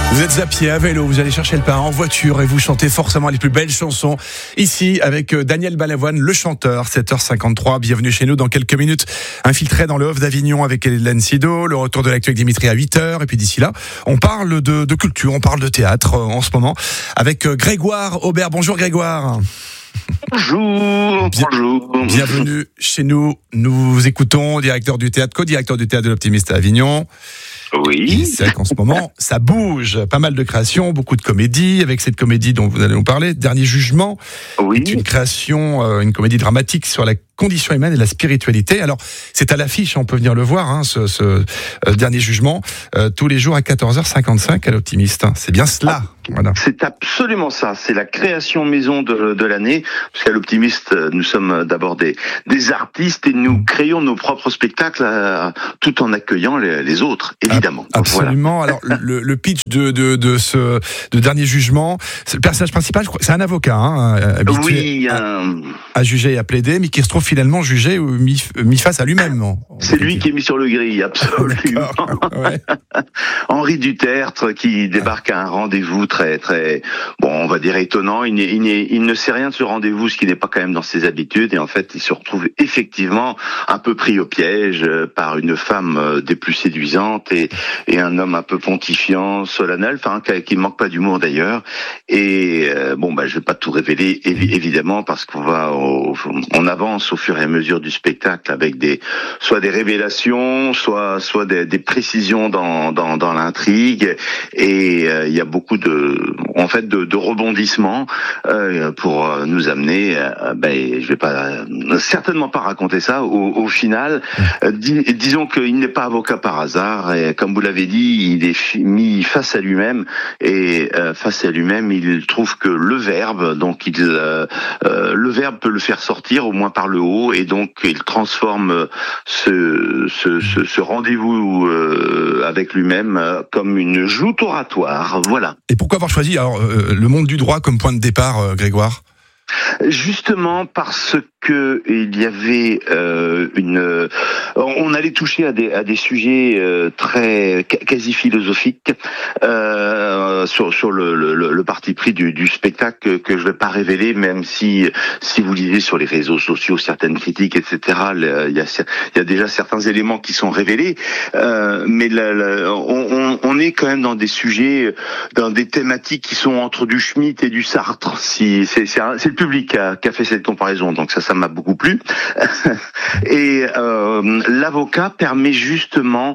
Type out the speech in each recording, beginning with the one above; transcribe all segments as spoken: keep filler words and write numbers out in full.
Vous êtes à pied, à vélo, vous allez chercher le pain en voiture et vous chantez forcément les plus belles chansons. Ici, avec Daniel Balavoine, le chanteur, sept heures cinquante-trois. Bienvenue chez nous dans quelques minutes. Infiltré dans le Off d'Avignon avec Hélène Sido, le retour de l'actu avec Dimitri à huit heures. Et puis d'ici là, on parle de, de culture, on parle de théâtre euh, en ce moment avec Grégoire Aubert. Bonjour Grégoire. Bonjour, Bien, bonjour. Bienvenue chez nous. Nous vous écoutons, directeur du théâtre, co-directeur du théâtre de l'Optimiste à Avignon. Oui. Et c'est vrai qu'en ce moment, ça bouge. Pas mal de créations, beaucoup de comédies. Avec cette comédie dont vous allez nous parler, Dernier Jugement, Oui. est une création, euh, une comédie dramatique sur la condition humaine et la spiritualité. Alors, c'est à l'affiche, on peut venir le voir, hein, ce, ce euh, Dernier Jugement, euh, tous les jours à quatorze heures cinquante-cinq à l'Optimiste. C'est bien cela. Voilà. C'est absolument ça. C'est la création maison de, de l'année. Parce qu'à l'Optimiste, nous sommes d'abord des, des artistes et nous créons nos propres spectacles euh, tout en accueillant les, les autres, évidemment. Ah, absolument. Voilà. Alors, le, le pitch de, de, de ce de Dernier Jugement, c'est le personnage principal, je crois, c'est un avocat, hein, habitué oui, à, un... à juger et à plaider, mais qui se trouve finalement jugé ou mis, mis face à lui-même. C'est lui dire. qui est mis sur le gris, absolument. Ouais. Henri Dutertre qui débarque à un rendez-vous très, très, bon, on va dire étonnant. Il, n'est, il, n'est, il ne sait rien de ce rendez-vous, ce qui n'est pas quand même dans ses habitudes. Et en fait, il se retrouve effectivement un peu pris au piège par une femme des plus séduisantes et, et un homme un peu pontifiant, solennel, enfin, qui ne manque pas d'humour d'ailleurs. Et euh, bon, bah, je vais pas tout révéler, évidemment, parce qu'on va, au, on avance au fur et à mesure du spectacle avec des, soit des révélations, soit, soit des, des précisions dans, dans, dans l'intrigue. Et il euh, y a beaucoup de, en fait, de, de rebondissements euh, pour nous amener. Euh, ben, je vais pas, euh, certainement pas raconter ça. Au, au final, euh, dis, disons qu'il n'est pas avocat par hasard. Et comme vous l'avez dit, il est mis face à lui-même. Et euh, face à lui-même, il trouve que le verbe, donc il, euh, euh, le verbe peut le faire sortir, au moins par le haut, et donc il transforme ce, ce, ce, ce rendez-vous euh, avec lui-même euh, comme une joute oratoire. Voilà. Et pourquoi avoir choisi alors euh, le monde du droit comme point de départ, euh, Grégoire ? Justement parce que il y avait euh, une, on allait toucher à des à des sujets euh, très quasi philosophiques euh, sur sur le, le le parti pris du du spectacle que, que je vais pas révéler, même si si vous lisez sur les réseaux sociaux certaines critiques, et cetera. Il y a il y a déjà certains éléments qui sont révélés, euh, mais la, la, on on est quand même dans des sujets, dans des thématiques qui sont entre du Schmitt et du Sartre. Si c'est c'est, c'est le public qui a, qui a fait cette comparaison, donc ça ça m'a beaucoup plu. Et euh, l'avocat permet justement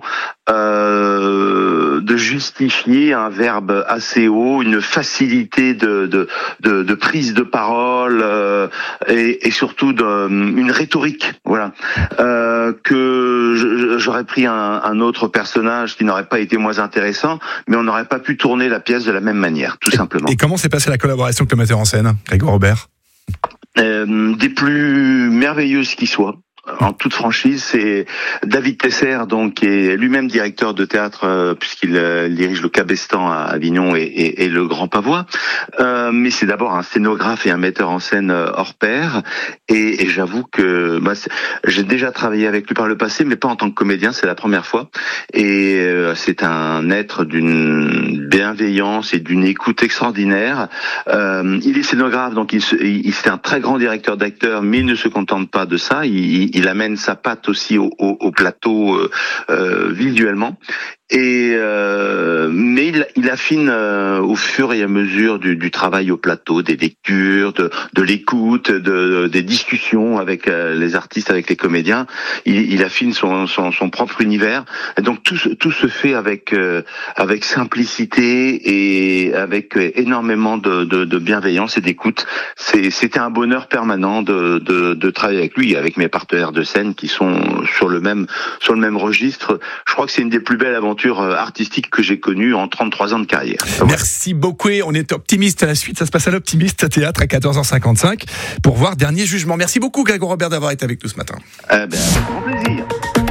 euh, de justifier un verbe assez haut, une facilité de de de, de prise de parole euh, et, et surtout de, une rhétorique, voilà, euh, que j'aurais pris un, un autre personnage qui n'aurait pas été moins intéressant, mais on n'aurait pas pu tourner la pièce de la même manière, tout et, simplement. Et comment s'est passée la collaboration avec le metteur en scène, Grégoire Aubert ? Euh, des plus merveilleuses qui soient. En toute franchise, c'est David Tesser, donc, qui est lui-même directeur de théâtre, euh, puisqu'il euh, dirige le Cabestan à Avignon et, et, et le Grand Pavois. Euh, mais c'est d'abord un scénographe et un metteur en scène euh, hors pair. Et, et j'avoue que bah, j'ai déjà travaillé avec lui par le passé, mais pas en tant que comédien, c'est la première fois. Et euh, c'est un être d'une bienveillance et d'une écoute extraordinaire. Euh, il est scénographe, donc il, se, il c'est un très grand directeur d'acteurs, mais il ne se contente pas de ça. Il, il amène sa patte aussi au, au, au plateau euh, euh, visuellement. Et euh, mais il, il affine euh, au fur et à mesure du, du travail au plateau, des lectures, de, de l'écoute, de, de, des discussions avec euh, les artistes, avec les comédiens. Il, il affine son, son, son propre univers. Et donc tout, tout se fait avec euh, avec simplicité et avec énormément de, de, de bienveillance et d'écoute. C'est, c'était un bonheur permanent de, de, de travailler avec lui, et avec mes partenaires de scène qui sont sur le même sur le même registre. Je crois que c'est une des plus belles aventures artistique que j'ai connue en trente-trois ans de carrière. Merci beaucoup. On est optimiste à la suite. Ça se passe à l'Optimiste Théâtre à quatorze heures cinquante-cinq pour voir Dernier Jugement. Merci beaucoup, Grégoire Aubert, d'avoir été avec nous ce matin. Eh ben, avec grand plaisir.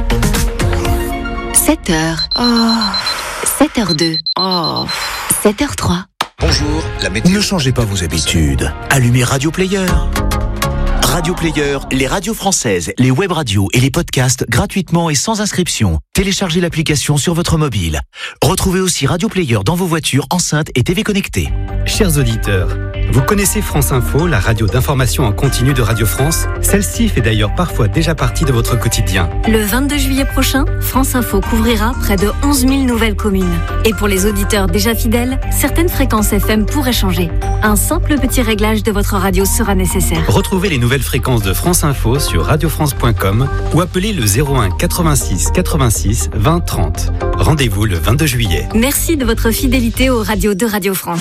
sept heures. Oh. sept heures deux. Oh. sept heures trois. Bonjour, la météo. Ne changez pas vos habitudes. Allumez Radio Player. Radio Player, les radios françaises, les web radios et les podcasts gratuitement et sans inscription. Téléchargez l'application sur votre mobile. Retrouvez aussi Radio Player dans vos voitures, enceintes et T V connectées. Chers auditeurs, vous connaissez France Info, la radio d'information en continu de Radio France? Celle-ci fait d'ailleurs parfois déjà partie de votre quotidien. Le vingt-deux juillet prochain, France Info couvrira près de onze mille nouvelles communes. Et pour les auditeurs déjà fidèles, certaines fréquences F M pourraient changer. Un simple petit réglage de votre radio sera nécessaire. Retrouvez les nouvelles fréquences de France Info sur radio france point com ou appelez le zéro un quatre-vingt-six quatre-vingt-six vingt trente. Rendez-vous le vingt-deux juillet. Merci de votre fidélité aux radios de Radio France.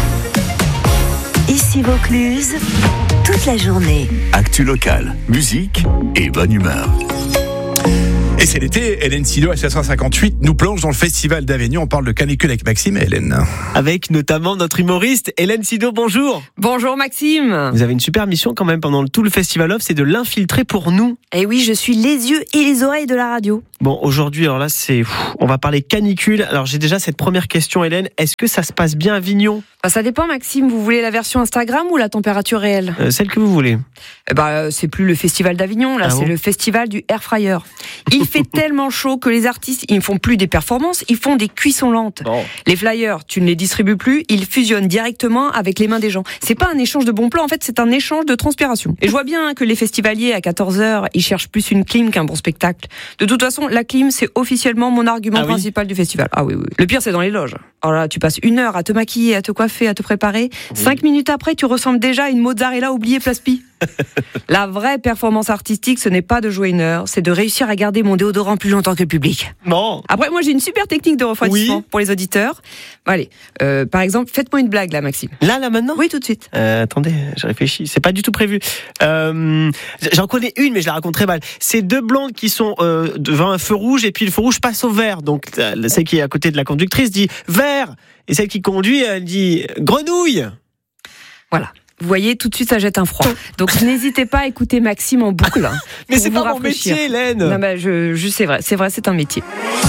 Ici Vaucluse, toute la journée. Actu locale, musique et bonne humeur. Et c'est l'été, Hélène Sido à sept cent cinquante-huit nous plonge dans le festival d'Avignon. On parle de canicule avec Maxime et Hélène. Avec notamment notre humoriste Hélène Sido, bonjour. Bonjour Maxime. Vous avez une super mission quand même pendant tout le Festival Off, c'est de l'infiltrer pour nous. Et oui, je suis les yeux et les oreilles de la radio. Bon, aujourd'hui, alors là, c'est, on va parler canicule. Alors j'ai déjà cette première question, Hélène. Est-ce que ça se passe bien à Avignon ? Bah, ça dépend Maxime, vous voulez la version Instagram ou la température réelle ? euh, Celle que vous voulez. Eh bah, c'est plus le festival d'Avignon, là, ah c'est bon le festival du air fryer. Il fait tellement chaud que les artistes, ils ne font plus des performances, ils font des cuissons lentes. Bon. Les flyers, tu ne les distribues plus, ils fusionnent directement avec les mains des gens. C'est pas un échange de bons plans, en fait, c'est un échange de transpiration. Et je vois bien que les festivaliers, à quatorze heures, ils cherchent plus une clim qu'un bon spectacle. De toute façon, la clim, c'est officiellement mon argument ah oui principal du festival. Ah oui, oui. Le pire, c'est dans les loges. Alors là, tu passes une heure à te maquiller, à te coiffer, à te préparer. Oui. Cinq minutes après, tu ressembles déjà à une mozzarella oubliée place Pi. La vraie performance artistique, ce n'est pas de jouer une heure, c'est de réussir à garder mon déodorant plus longtemps que le public. Bon. Après, moi, j'ai une super technique de refroidissement oui. pour les auditeurs. Bon, allez, euh, par exemple, faites-moi une blague là, Maxime. Là, là, maintenant ? Oui, tout de suite. Euh, attendez, je réfléchis. C'est pas du tout prévu. Euh, j'en connais une, mais je la raconterai mal. C'est deux blondes qui sont euh, devant un feu rouge et puis le feu rouge passe au vert. Donc, celle qui est à côté de la conductrice dit vert et celle qui conduit, elle dit grenouille. Voilà. Vous voyez, tout de suite, ça jette un froid. Donc, n'hésitez pas à écouter Maxime en boucle. Mais c'est pas mon métier, Hélène. Non, bah, je, je, c'est vrai, c'est vrai, c'est un métier.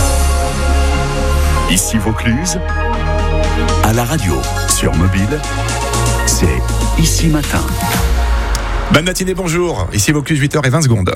Ici Vaucluse, à la radio, sur mobile, c'est Ici Matin. Bonne matinée, bonjour. Ici Vaucluse, huit heures vingt secondes.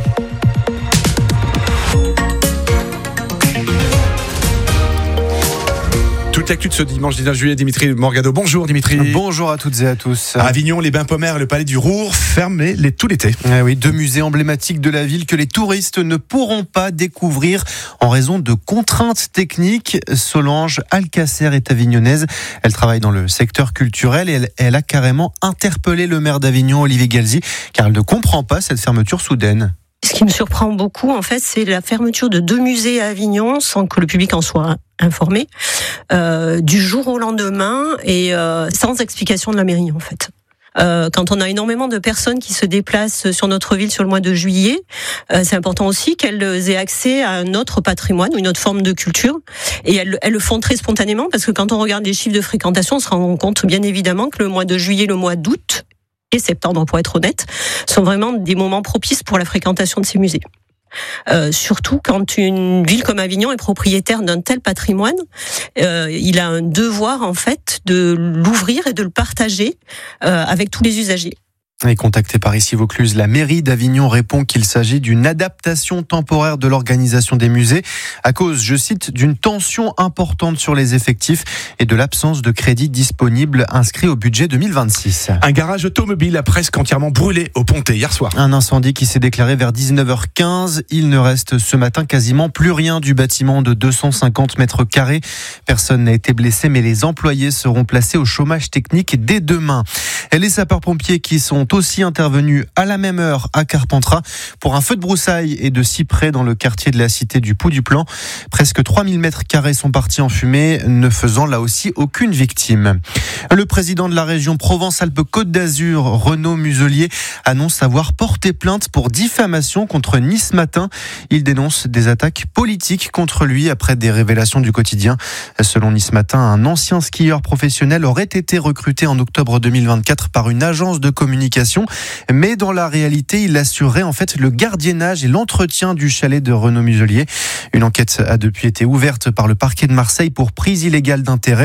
Toute l'actu de ce dimanche dix-neuf juillet, Dimitri Morgado. Bonjour Dimitri. Bonjour à toutes et à tous. À Avignon, les bains Pommer et le palais du Roure fermés les, tout l'été. Ah oui, deux musées emblématiques de la ville que les touristes ne pourront pas découvrir en raison de contraintes techniques. Solange Alcacer est avignonnaise. Elle travaille dans le secteur culturel et elle, elle a carrément interpellé le maire d'Avignon, Olivier Galzi, car elle ne comprend pas cette fermeture soudaine. Ce qui me surprend beaucoup, en fait, c'est la fermeture de deux musées à Avignon sans que le public en soit informé, euh, du jour au lendemain et euh, sans explication de la mairie, en fait. Euh, quand on a énormément de personnes qui se déplacent sur notre ville sur le mois de juillet, euh, c'est important aussi qu'elles aient accès à un autre patrimoine ou une autre forme de culture. Et elles, elles le font très spontanément parce que quand on regarde les chiffres de fréquentation, on se rend compte bien évidemment que le mois de juillet, le mois d'août et septembre, pour être honnête, sont vraiment des moments propices pour la fréquentation de ces musées. Euh, surtout quand une ville comme Avignon est propriétaire d'un tel patrimoine, euh, il a un devoir en fait de l'ouvrir et de le partager euh, avec tous les usagers. Et contacté par Ici Vaucluse, la mairie d'Avignon répond qu'il s'agit d'une adaptation temporaire de l'organisation des musées à cause, je cite, d'une tension importante sur les effectifs et de l'absence de crédits disponibles inscrits au budget deux mille vingt-six. Un garage automobile a presque entièrement brûlé au Pontet hier soir. Un incendie qui s'est déclaré vers dix-neuf heures quinze. Il ne reste ce matin quasiment plus rien du bâtiment de deux cent cinquante mètres carrés. Personne n'a été blessé, mais les employés seront placés au chômage technique dès demain. Et les sapeurs-pompiers qui sont aussi intervenus à la même heure à Carpentras pour un feu de broussailles et de cyprès dans le quartier de la cité du Pou-du-Plan. Presque trois mille mètres carrés sont partis en fumée, ne faisant là aussi aucune victime. Le président de la région Provence-Alpes-Côte d'Azur, Renaud Muselier, annonce avoir porté plainte pour diffamation contre Nice Matin. Il dénonce des attaques politiques contre lui après des révélations du quotidien. Selon Nice Matin, un ancien skieur professionnel aurait été recruté en octobre deux mille vingt-quatre par une agence de communication, mais dans la réalité, il assurait en fait le gardiennage et l'entretien du chalet de Renaud Muselier. Une enquête a depuis été ouverte par le parquet de Marseille pour prise illégale d'intérêt.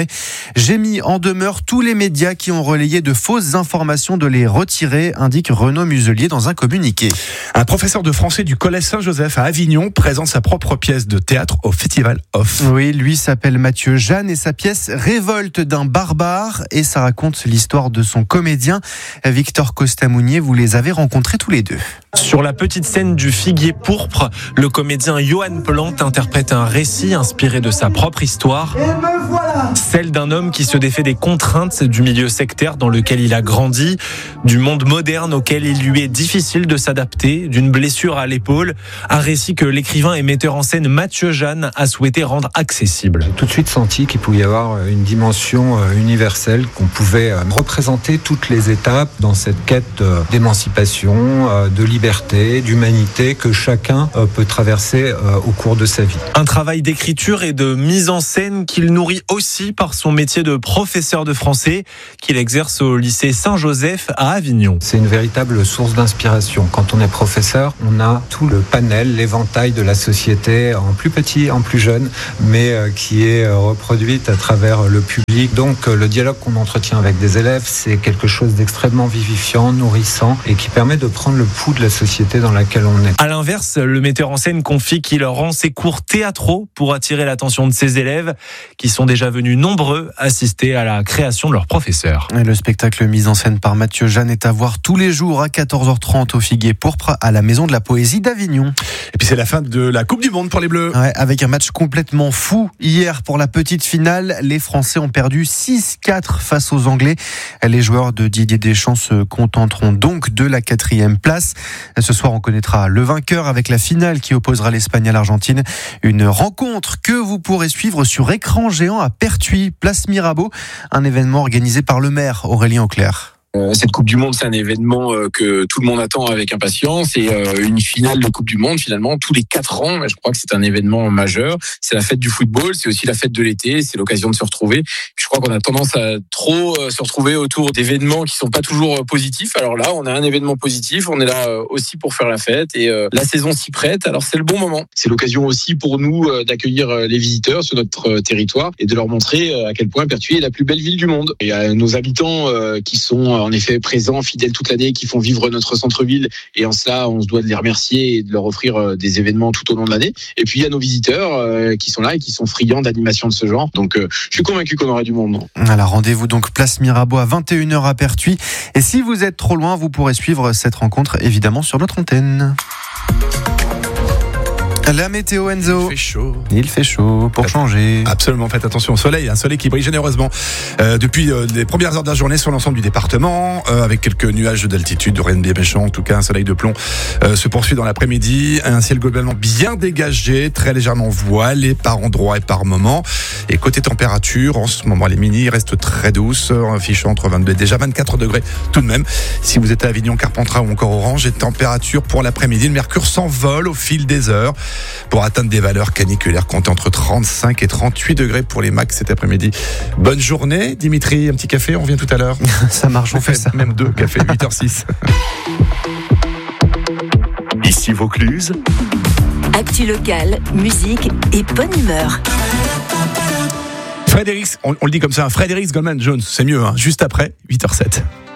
J'ai mis en demeure tous les médias qui ont relayé de fausses informations de les retirer, indique Renaud Muselier dans un communiqué. Un professeur de français du collège Saint-Joseph à Avignon présente sa propre pièce de théâtre au Festival Off. Oui, lui s'appelle Mathieu Jeanne et sa pièce Révolte d'un barbare, et ça raconte l'histoire de son comédien Victor Costamounier. Vous les avez rencontrés tous les deux. Sur la petite scène du Figuier pourpre, le comédien Johan Plante interprète un récit inspiré de sa propre histoire. Et me voilà ! Celle d'un homme qui se défait des contraintes du milieu sectaire dans lequel il a grandi, du monde moderne auquel il lui est difficile de s'adapter, d'une blessure à l'épaule. Un récit que l'écrivain et metteur en scène Mathieu Jeanne a souhaité rendre accessible. J'ai tout de suite senti qu'il pouvait y avoir une dimension universelle, qu'on pouvait représenter toutes les étapes dans cette quête d'émancipation, de liberté, d'humanité que chacun peut traverser au cours de sa vie. Un travail d'écriture et de mise en scène qu'il nourrit aussi par son métier de professeur de français qu'il exerce au lycée Saint-Joseph à Avignon. C'est une véritable source d'inspiration. Quand on est professeur, on a tout le panel, l'éventail de la société, en plus petit, en plus jeune, mais qui est reproduite à travers le public. Donc le dialogue qu'on entretient avec des élèves, c'est quelque chose d'extrêmement vivifiant, nourrissant et qui permet de prendre le pouls de la société dans laquelle on est. À l'inverse, le metteur en scène confie qu'il rend ses cours théâtraux pour attirer l'attention de ses élèves qui sont déjà venus nombreux assister à la création de leur professeur. Et le spectacle mis en scène par Mathieu Jeanne est à voir tous les jours à quatorze heures trente au Figuier pourpre à la Maison de la Poésie d'Avignon. Et puis c'est la fin de la Coupe du Monde pour les Bleus. Ouais, avec un match complètement fou. Hier, pour la petite finale, les Français ont perdu six quatre face aux Anglais. Les joueurs de Didier Deschamps se contenteront donc de la quatrième place. Ce soir, on connaîtra le vainqueur avec la finale qui opposera l'Espagne à l'Argentine. Une rencontre que vous pourrez suivre sur écran géant à Pertuis, place Mirabeau. Un événement organisé par le maire Aurélien Auclair. Euh, cette Coupe du Monde, c'est un événement euh, que tout le monde attend avec impatience et euh, une finale de Coupe du Monde, finalement, tous les quatre ans. Je crois que c'est un événement majeur. C'est la fête du football, c'est aussi la fête de l'été, c'est l'occasion de se retrouver. Je crois qu'on a tendance à trop euh, se retrouver autour d'événements qui sont pas toujours euh, positifs. Alors là, on a un événement positif, on est là euh, aussi pour faire la fête et euh, la saison s'y prête, alors c'est le bon moment. C'est l'occasion aussi pour nous euh, d'accueillir euh, les visiteurs sur notre euh, territoire et de leur montrer euh, à quel point Pertuis est la plus belle ville du monde. Il y a nos habitants euh, qui sont en effet présents, fidèles toute l'année, qui font vivre notre centre-ville. Et en cela, on se doit de les remercier et de leur offrir des événements tout au long de l'année. Et puis, il y a nos visiteurs euh, qui sont là et qui sont friands d'animations de ce genre. Donc, euh, je suis convaincu qu'on aura du monde. Alors, rendez-vous donc place Mirabeau à vingt et une heures à Pertuis. Et si vous êtes trop loin, vous pourrez suivre cette rencontre, évidemment, sur notre antenne. La météo, Enzo. Il fait chaud. Il fait chaud pour changer. Absolument, faites attention au soleil. Un soleil qui brille généreusement euh, depuis euh, les premières heures de la journée sur l'ensemble du département, euh, avec quelques nuages d'altitude, rien de bien méchant. En tout cas, un soleil de plomb euh, se poursuit dans l'après-midi. Un ciel globalement bien dégagé, très légèrement voilé par endroits et par moments. Et côté température, en ce moment, les mini restent très douces, affichant entre vingt-deux et déjà vingt-quatre degrés tout de même. Si vous êtes à Avignon, Carpentras ou encore Orange, et température pour l'après-midi, le mercure s'envole au fil des heures pour atteindre des valeurs caniculaires comptées entre trente-cinq et trente-huit degrés pour les max cet après-midi. Bonne journée, Dimitri. Un petit café, on revient tout à l'heure. Ça marche, on fait ça. Même deux cafés, huit heures six. Ici Vaucluse. Actu locale, musique et bonne humeur. Frédéric, on, on le dit comme ça, Frédéric Goldman Jones, c'est mieux, hein, juste après, huit heures sept.